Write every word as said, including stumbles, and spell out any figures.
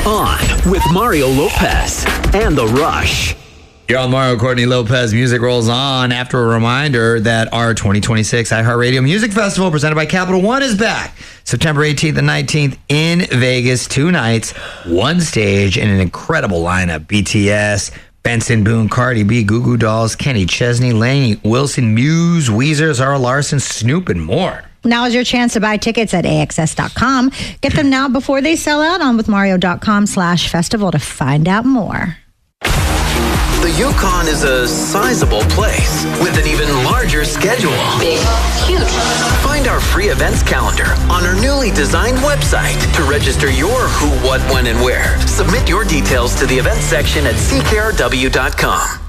On with Mario Lopez and The Rush. You're on Mario Courtney Lopez. Music rolls on after a reminder that our twenty twenty-six iHeartRadio Music Festival presented by Capital One is back. September eighteenth and nineteenth in Vegas. Two nights, one stage, and an incredible lineup. B T S, Benson Boone, Cardi B, Goo Goo Dolls, Kenny Chesney, Lainey Wilson, Muse, Weezer, Zara Larson, Snoop, and more. Now is your chance to buy tickets at A X S dot com. Get them now before they sell out on with mario dot com slash festival to find out more. The Yukon is a sizable place with an even larger schedule. Big, huge. Find our free events calendar on our newly designed website to register your who, what, when, and where. Submit your details to the events section at C K R W dot com.